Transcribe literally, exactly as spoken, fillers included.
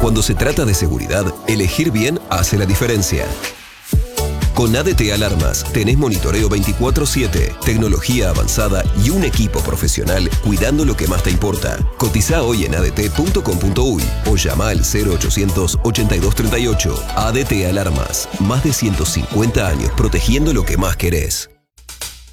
Cuando se trata de seguridad, elegir bien hace la diferencia. Con A D T Alarmas tenés monitoreo veinticuatro siete, tecnología avanzada y un equipo profesional cuidando lo que más te importa. Cotizá hoy en a d t punto com punto u y o llama al cero ochocientos ochenta y dos treinta y ocho. A D T Alarmas, más de ciento cincuenta años protegiendo lo que más querés.